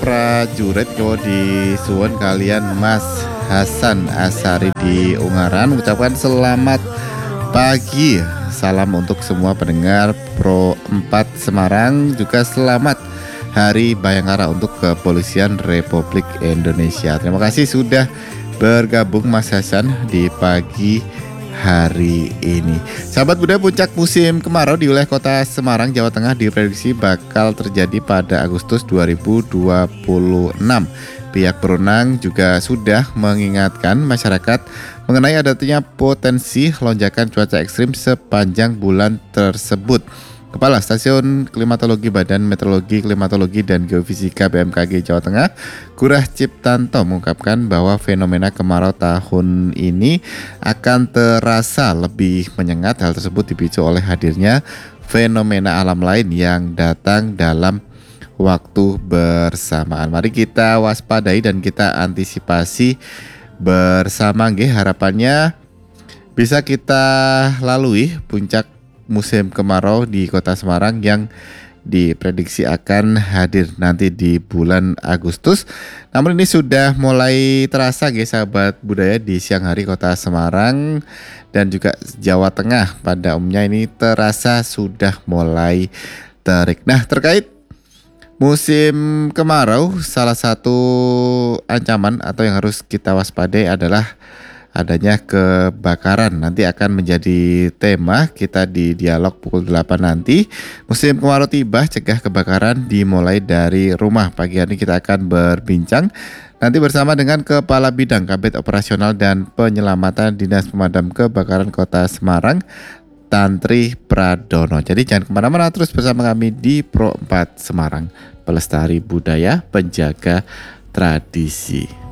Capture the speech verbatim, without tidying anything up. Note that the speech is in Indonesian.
prajurit yo di suwun kalian Mas Hasan Asari di Ungaran mengucapkan selamat pagi. Salam untuk semua pendengar Pro empat Semarang, juga selamat Hari Bayangkara untuk Kepolisian Republik Indonesia. Terima kasih sudah bergabung Mas Hasan di pagi hari ini. Sahabat budaya, puncak musim kemarau di wilayah kota Semarang, Jawa Tengah diprediksi bakal terjadi pada Agustus dua ribu dua puluh enam. Pihak berwenang juga sudah mengingatkan masyarakat mengenai adanya potensi lonjakan cuaca ekstrim sepanjang bulan tersebut. Kepala Stasiun Klimatologi Badan Meteorologi, Klimatologi dan Geofisika B M K G Jawa Tengah, Gurah Ciptanto, mengungkapkan bahwa fenomena kemarau tahun ini akan terasa lebih menyengat. Hal tersebut dipicu oleh hadirnya fenomena alam lain yang datang dalam waktu bersamaan. Mari kita waspadai dan kita antisipasi bersama nggih. Harapannya bisa kita lalui puncak musim kemarau di kota Semarang yang diprediksi akan hadir nanti di bulan Agustus. Namun ini sudah mulai terasa guys sahabat budaya di siang hari kota Semarang dan juga Jawa Tengah pada umumnya ini terasa sudah mulai terik. Nah, terkait musim kemarau, salah satu ancaman atau yang harus kita waspadai adalah adanya kebakaran. Nanti akan menjadi tema kita di dialog pukul delapan nanti. Musim kemarau tiba, cegah kebakaran dimulai dari rumah. Pagi hari kita akan berbincang nanti bersama dengan Kepala Bidang Kabid Operasional dan Penyelamatan Dinas Pemadam Kebakaran Kota Semarang, Tantri Pradono. Jadi jangan kemana-mana, terus bersama kami di Pro empat Semarang, pelestari budaya, penjaga tradisi.